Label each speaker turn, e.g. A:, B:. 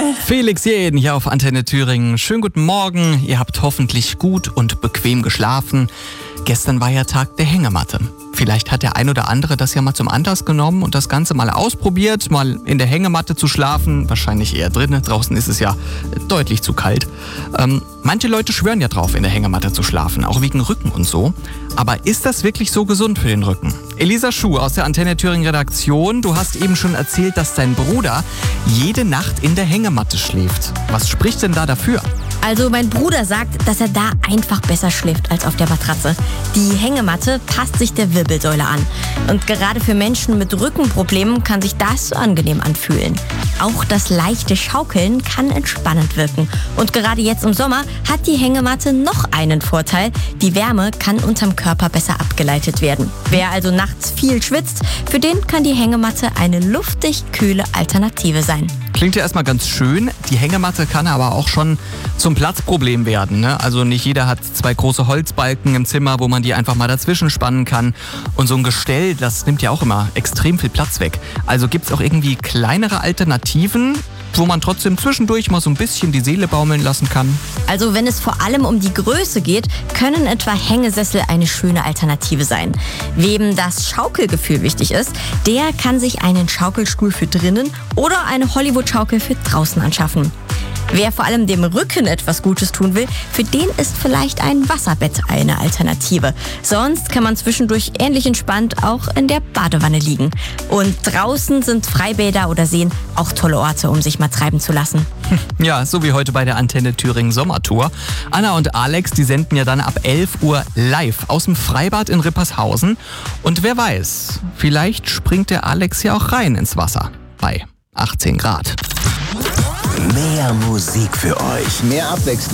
A: mal.
B: Felix Jähn hier auf Antenne Thüringen. Schönen guten Morgen. Ihr habt hoffentlich gut und bequem geschlafen. Gestern war ja Tag der Hängematte. Vielleicht hat der ein oder andere das ja mal zum Anlass genommen und das Ganze mal ausprobiert, mal in der Hängematte zu schlafen. Wahrscheinlich eher drinnen. Draußen ist es ja deutlich zu kalt. Manche Leute schwören ja drauf, in der Hängematte zu schlafen, auch wegen Rücken und so. Aber ist das wirklich so gesund für den Rücken? Elisa Schuh aus der Antenne Thüringen Redaktion. Du hast eben schon erzählt, dass dein Bruder jede Nacht in der Hängematte schläft. Was spricht denn da dafür?
A: Also mein Bruder sagt, dass er da einfach besser schläft als auf der Matratze. Die Hängematte passt sich der Wirbelsäule an. Und gerade für Menschen mit Rückenproblemen kann sich das so angenehm anfühlen. Auch das leichte Schaukeln kann entspannend wirken. Und gerade jetzt im Sommer hat die Hängematte noch einen Vorteil. Die Wärme kann unterm Körper besser abgeleitet werden. Wer also nachts viel schwitzt, für den kann die Hängematte eine luftig kühle Alternative sein.
B: Klingt ja erstmal ganz schön. Die Hängematte kann aber auch schon zum Platzproblem werden, ne? Also nicht jeder hat 2 große Holzbalken im Zimmer, wo man die einfach mal dazwischen spannen kann. Und so ein Gestell, das nimmt ja auch immer extrem viel Platz weg. Also gibt es auch irgendwie kleinere Alternativen, wo man trotzdem zwischendurch mal so ein bisschen die Seele baumeln lassen kann?
A: Also wenn es vor allem um die Größe geht, können etwa Hängesessel eine schöne Alternative sein. Wem das Schaukelgefühl wichtig ist, der kann sich einen Schaukelstuhl für drinnen oder eine Hollywood-Schaukel für draußen anschaffen. Wer vor allem dem Rücken etwas Gutes tun will, für den ist vielleicht ein Wasserbett eine Alternative. Sonst kann man zwischendurch ähnlich entspannt auch in der Badewanne liegen. Und draußen sind Freibäder oder Seen auch tolle Orte, um sich mal treiben zu lassen.
B: Ja, so wie heute bei der Antenne Thüringen Sommertour. Anna und Alex, die senden ja dann ab 11 Uhr live aus dem Freibad in Rippershausen. Und wer weiß, vielleicht springt der Alex ja auch rein ins Wasser bei 18 Grad.
C: Mehr Musik für euch, mehr Abwechslung.